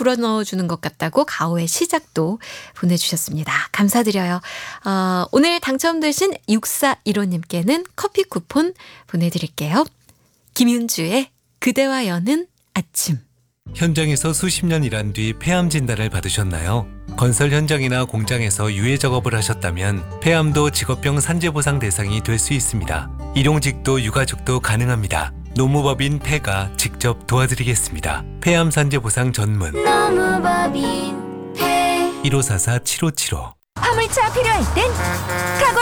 불어넣어주는 것 같다고 가오의 시작도 보내주셨습니다. 감사드려요. 오늘 당첨되신 6415님께는 커피 쿠폰 보내드릴게요. 김윤주의 그대와 여는 아침. 현장에서 수십 년 일한 뒤 폐암 진단을 받으셨나요? 건설 현장이나 공장에서 유해 작업을 하셨다면 폐암도 직업병 산재보상 대상이 될 수 있습니다. 일용직도 유가족도 가능합니다. 노무법인 폐가 직접 도와드리겠습니다. 폐암 산재보상 전문 노무법인 폐 1544-7575 화물차 필요할 땐